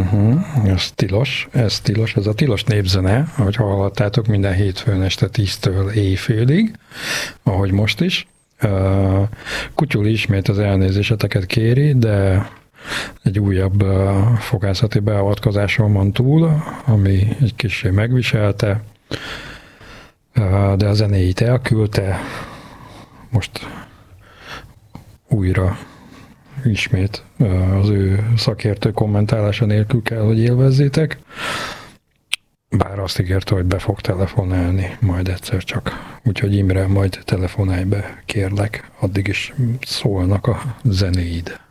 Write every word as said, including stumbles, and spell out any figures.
Uh-huh. Ez tilos, ez tilos, ez a tilos népzene, ahogy hallhattátok, minden hétfőn este tíztől éjfélig, ahogy most is. Uh, Kutyuli ismét az elnézéseteket kéri, de egy újabb uh, fogászati beavatkozáson van túl, ami egy kicsit megviselte, uh, de a zenéit elküldte, most újra ismét az ő szakértő kommentálása nélkül kell, hogy élvezzétek. Bár azt ígérte, hogy be fog telefonálni majd egyszer csak. Úgyhogy Imre, majd telefonálj be, kérlek. Addig is szólnak a zenéid.